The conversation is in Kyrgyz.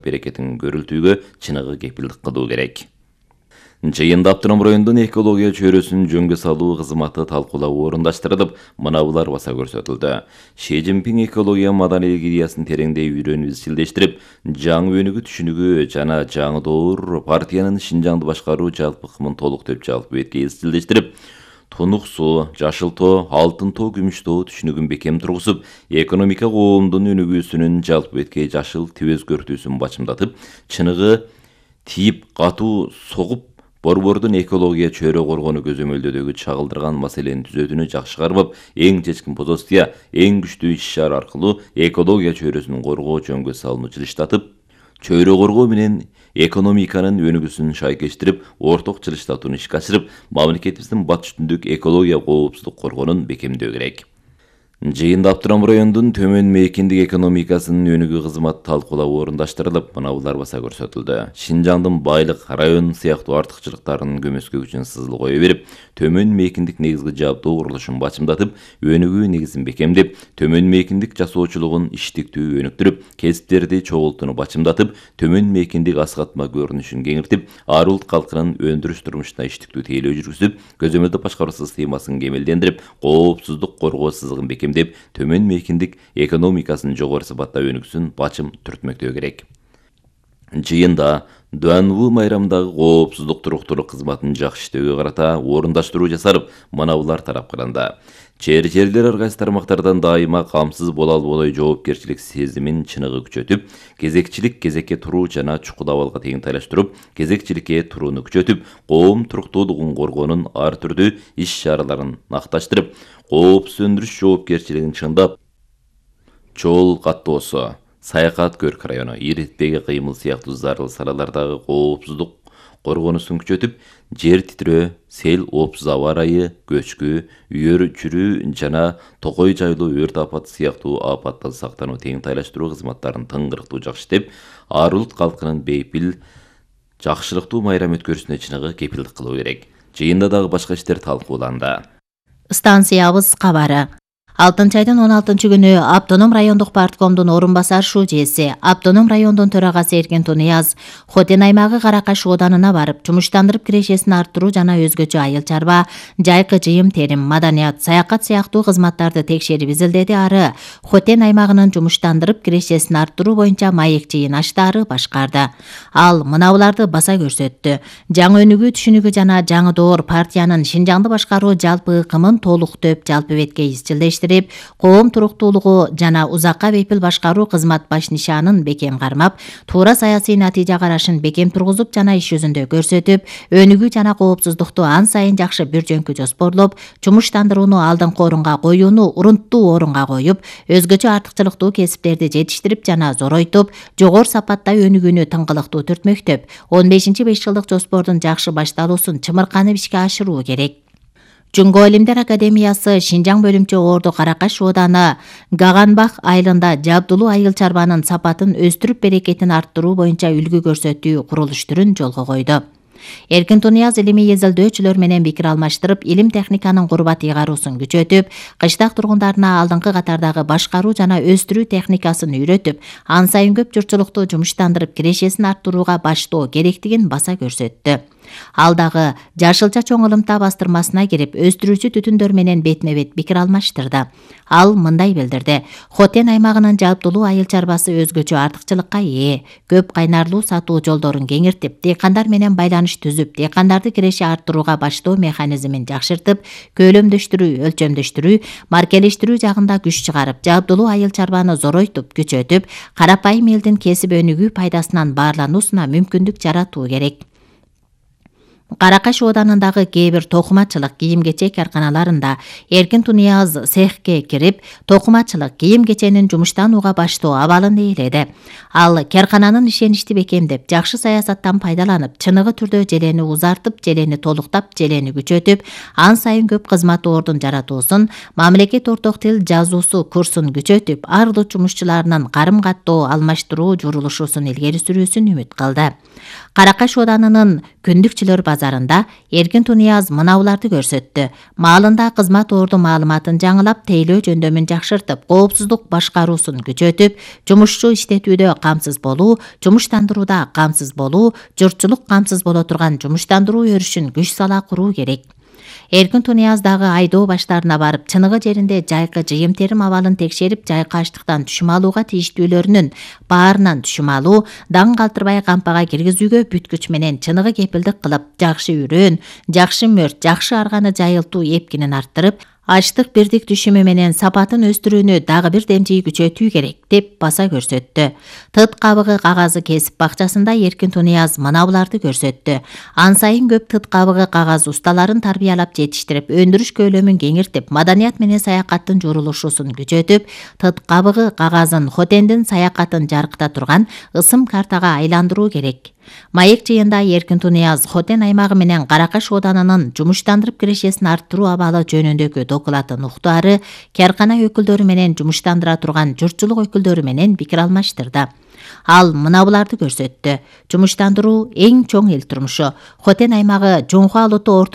берекетин көрүлтүүгө чыныгы кепилдик кылуу керек. Жыйында Автоном районунун экология чөйрөсүн жөнгө салуу кызматы талкуулоо орундаштырылып, мына булар баса көрсөтүлдү. Ши Цзиньпин экология маданийлик идеясын тереңдей үйрөнүп изчилдештирип, жаңы өнүгүү түшүнүгү жана жаңы доор партиянын Шинжаңды башкаруу жалпы кымын толук деп жалпы бетке изчилдештирип, тунук суу, жашыл тоо, алтын тоо, күмүш тоо түшүнүгүн бекем тургузуп, экономика коомдун өнүгүүсүнүн жалпы бетке жашыл тип өзгөртүүсүн бачымдатып, чыныгы тийип катуу согуп, борбордун экология чөйрө коргонуу көзөмөлдөөдөгү чагылдырган маселени түзөтүүнү жакшы кармап, эң чечкин позиция, эң күчтүү иш-чара аркылуу экология чөйрөсүн коргоо жөнгө салууну жылыштатып, чөйрө коргоо менен экономиканын өнүгүүсүн шайкештирип, орток жылыштатууну ишке ашырып, мамлекетибиздин батыш түндүк экология коопсуздук коргоонун бекемдөө керек. Жыйында Автоном районунун төмөн мейкиндик экономикасынын өнүгүү кызматы талкуулоо орундаштырылып, мына булар баса көрсөтүлдү. Шинжаңдын байлык, район сыяктуу артыкчылыктарынын көмөскө күчүн сызыл кое берип, төмөн мейкиндик негизги жабдуу курулушун бачымдатып, өнүгүү негизин бекемдеп, төмөн мейкиндик жасоочулугун иштиктүү өнүктүрүп, кесиптерди чогултууну бачымдатып, төмөн мейкиндик аскатма көрүнүшүн кеңиртип, ар улут калкынын өндүрүш турмушуна иштиктүү тейлөө жүргүзүп, көзөмөлдөө башкаруу системасын кемелдендирип, коопсуздук коргоо сызыгын деп төмөн мейкиндик экономикасынын жогору сапатта өнүгүүсүн бачым түртмөктөө керек. Жыйында Дуанву майрамдагы коопсуздук туруктуулук кызматын жакшы иштөөгө карата орундаштыруу жасалып, мына булар тарап кырында. Чер-черлер ар кайсы тармактардан дайыма камсыз боло албой жоопкерчилик сезимин чыныгы күчөтүп, кезекчилик кезекке туруу жана чукул абалга теңтайлаштырып, кезекчиликке турууну күчөтүп, коом туруктуулугун коргоонун ар түрдүү иш-чараларын накташтырып, коопсуз өндүрүш жоопкерчилигин чыңдап, жол каттоосу, саякат көрк району, иритпеги кыймыл сыяктуу зарыл салалардагы коопсуздук коргоонусун күчөтүп, жер титирөө, сел, оопсуз аба ырайы, көчкү, үйөр чүрүү жана токой жайлуу өрт апаты сыяктуу апаттан сактануу теңтайлаштыруу кызматтарын тыңгырыктуу жакшы иштеп, ар улут калкынын бейпил, жакшылыктуу майрам өткөрүүсүнө чыныгы кепилдик кылуу керек. Жыйында дагы башка иштер талкууланды. Станциябыз кабары. Алтынчы айдын 16-күнү Автоном райондук парткомдун орун басар шуужеси, Автоном райондун төрагасы Эркин Тунияз Хотен аймагы Каракаш оданына барып, жумуштандырып кирешесин арттыруу жана өзгөчө айыл чарба, жайкы жыйым терим, маданият, саякат сыяктуу кызматтарды текшерип изилдеди. Ары Хотен аймагынын жумуштандырып кирешесин арттыруу боюнча маек жыйнаштары башкарды. Ал мына буларды баса көрсөттү. Жаңы өнүгүү түшүнүгү жана жаңы доор партиянын Шинжаңды башкаруу жалпы ыкымын толуктоп жалпы бетке изчилдештирип, коом туруктуулугу жана узакка бейпил башкаруу кызмат баш нишанын бекем кармап, туура саясий натыйжа карашын бекем тургузуп жана иш жүзүндө көрсөтүп, өнүгүү жана коопсуздукту ан сайын жакшы бир жөнкү жоспорлоп, жумуштандырууну алдыңкы орунга коюуну урунттуу орунга коюп, өзгөчө артыкчылыктуу кесиптерди жетиштирип жана зоройтуп, жогору сапатта өнүгүүнү тыңгылыктуу түртмөктөп, 15-5 жылдык жоспордун жакшы башталуусун чымырканып ишке ашыруу керек. Жунго илимдер академиясы Шинжаң бөлүмчө Орду Каракаш ооданы Гаганбах айылында жабдулуу айыл чарбанын сапатын өстүрүп берекетин арттыруу боюнча үлгү көрсөтүү курулуш түрүн жолго койду. Эркин Тунияз илимий изилдөөчүлөр менен пикир алмаштырып, илим техниканын курбат ыйгаруусун күчөтүп, кыштак тургундарына алдыңкы катардагы башкаруу жана өстүрүү техникасын үйрөтүп, ан сайын көп журтчулукту жумуштандырып кирешесин арттырууга баштоо керектигин баса көрсөттү. Ал дагы жашылча чоң ылымта бастырмасына кирип, өстүрүүчү түтүндөр менен бетме-бет пикир алмаштырды. Ал мындай билдирди: Хотен аймагынын жабдулуу айыл чарбасы өзгөчө артыкчылыкка ээ. Көп кайнарлуу сатуу жолдорун кеңиртип, дыйкандар менен байланыш түзүп, дыйкандарды киреше арттырууга баштоо механизмин жакшыртып, көлөмдөштүрүү, өлчөмдөштүрүү, маркелештирүү жагында күч чыгарып, жабдулуу айыл чарбаны зоройтуп, күчөтүп, карапайым элдин кесип өнүгүү пайдасынан баарлануусуна мүмкүндүк жаратуу керек. Каракаш оданындагы кээ бир токумачылык, кийим-кечек карканаларында Эркин Тунияз цехке кирип, токумачылык, кийим-кеченин жумуштанууга баштоо абалын ээледи. Ал каркананын ишеничти бекемдеп, жакшы саясаттан пайдаланып, чыныгы түрдө желени узартып, желени толуктап, желени күчөтүп, ан сайын көп кызмат ордун жаратуусун, мамлекет орток тил жазуусу курсун күчөтүп, ар улут жумушчуларынын карым-каттоо алмаштыруу журулушусун илгери сүрүүсүн үмүт кылды. Каракаш оданынын күндүкчүлөр базарында Эркин Тунияз мынауларды көрсөттү. Маалында кызмат орду маалыматын жаңылап, тейлөө жөндөмүн жакшыртып, коопсуздук башкаруусун күчөтүп, жумушчу иштетүүдө камсыз болуу, жумуштандырууда камсыз болуу, журтчулук камсыз боло турган жумуштандыруу өрүшүн күч сала куруу керек. Эркин Тунияз дагы айдоо баштарына барып, чыныгы жеринде жайкы жыйым терим абалын текшерип, жайкы аштыктан түшүм алууга тийиштүүлөрүнүн баарынан түшүм алуу, даң калтырбай кампага киргизүүгө бүткүч менен чыныгы кепилдик кылып, жакшы үрөөн, жакшы мөрт, жакшы арганы жайылтуу эпкинин арттырып, аштык бирдик түшүмү менен сапатын өстүрүүнү дагы бир демжий күчөтүү керек деп баса көрсөттү. Тыт кабыгы кагазы кесип бакчасында Эркин Тунияз мына буларды көрсөттү. Ан сайын көп тыт кабыгы кагаз усталарын тарбиялап жетиштирип, өндүрүш көлөмүн кеңиртип, маданият менен саякаттын журулушусун күчөтүп, тыт кабыгы кагазын Хотендин саякатын жаркыта турган ысым картага айландыруу керек. Маек жыйында Эркин Тунияз Хотен аймагы менен Каракаш оданынын жумуштандырып кирешесин арттыруу абалы жөнүндөгү докладын уктуары, каркана өкүлдөрү менен жумуштандыра турган журтчулук өкүлдөрү менен пикир алмаштырды. Ал мына буларды көрсөттү. Жумуштандыруу эң чоң эл турмушу. Хотен аймагы Жоңху алууту